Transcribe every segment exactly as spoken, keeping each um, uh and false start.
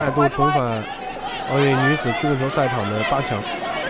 再度重返奥运女子曲棍球赛场的八强。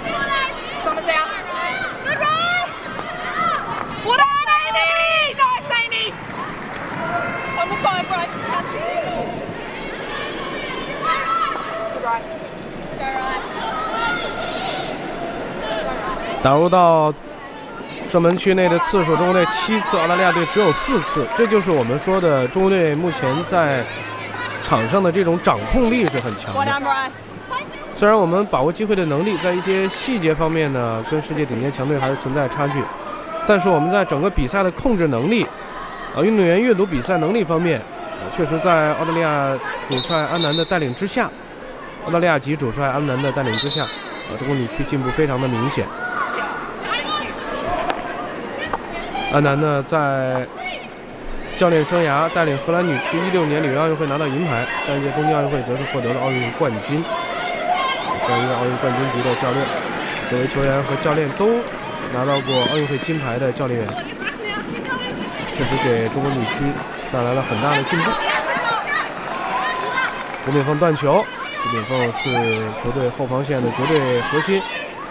打入到射门区内的次数，中国队七次，澳大利亚队只有四次。这就是我们说的中国队目前在场上的这种掌控力是很强的。虽然我们把握机会的能力在一些细节方面呢，跟世界顶尖强队还是存在差距，但是我们在整个比赛的控制能力，啊，运动员阅读比赛能力方面，啊，确实在澳大利亚主帅安南的带领之下，澳大利亚籍主帅安南的带领之下，啊，中国女区进步非常的明显。安南呢，在教练生涯带领荷兰女区一六年里约奥运会拿到银牌，上一届东京奥运会则是获得了奥运冠军。这样一个奥运冠军级的教练，作为球员和教练都拿到过奥运会金牌的教练员，确实给中国女区带来了很大的进步。胡炳凤断球，胡炳凤是球队后防线的绝对核心。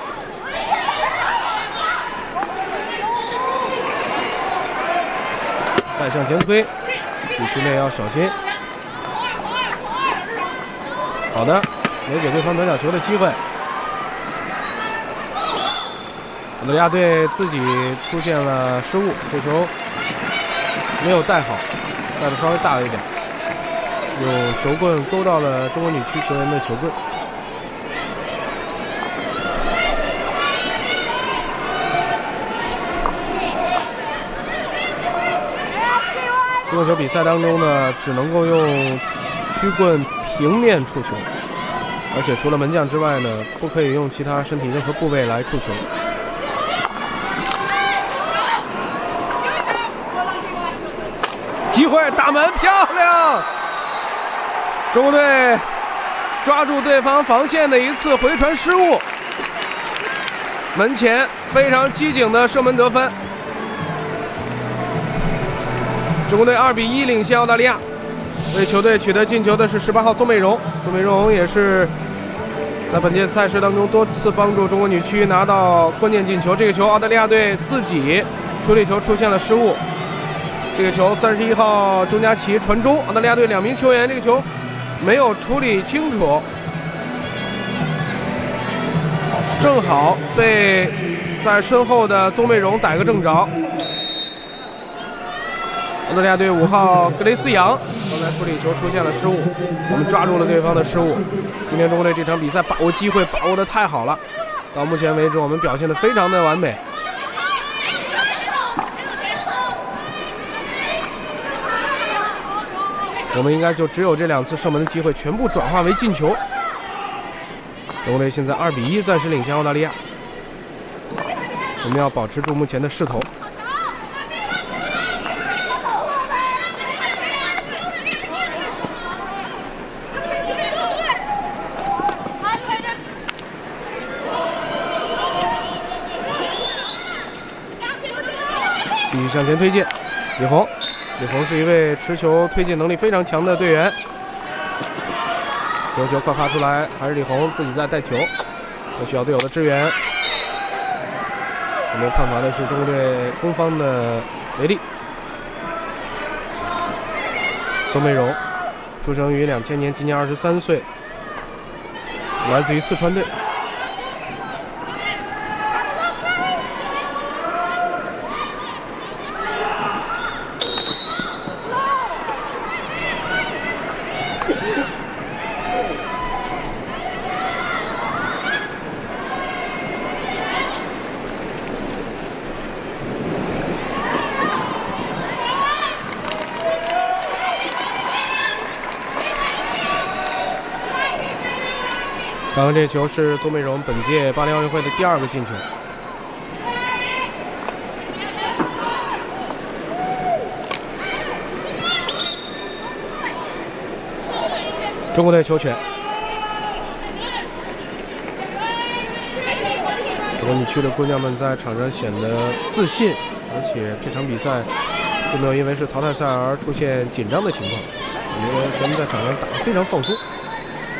再向前推，体区内要小心。好的，没给对方得角球的机会。澳大利亚队自己出现了失误，这球没有带好，带的稍微大了一点，用球棍勾到了中国女区球员的球棍。曲棍球比赛当中呢，只能够用曲棍平面触球，而且除了门将之外呢，不可以用其他身体任何部位来触球。机会打门，漂亮！中国队抓住对方防线的一次回传失误，门前非常机警的射门得分。中国队二比一领先澳大利亚，为球队取得进球的是十八号宗美荣。宗美荣也是在本届赛事当中多次帮助中国女区拿到关键进球。这个球澳大利亚队自己处理球出现了失误，这个球三十一号钟佳琪传中，澳大利亚队两名球员这个球没有处理清楚，正好被在身后的宗美荣逮个正着。澳大利亚队五号格雷斯扬刚才处理球出现了失误，我们抓住了对方的失误。今天中国队这场比赛把握机会把握的太好了，到目前为止我们表现的非常的完美。我们应该就只有这两次射门的机会全部转化为进球。中国队现在二比一暂时领先澳大利亚，我们要保持住目前的势头。继续向前推进，李红，李红是一位持球推进能力非常强的队员。球球快发出来，还是李红自己在带球，不需要队友的支援。我们判罚的是中国队攻方的违例。宗美荣，出生于两千年，今年二十三岁，来自于四川队。刚刚这球是宗美荣本届巴黎奥运会的第二个进球。中国队球权，中国女区的姑娘们在场上显得自信，而且这场比赛并没有因为是淘汰赛而出现紧张的情况。我觉得全部在场上打得非常放松。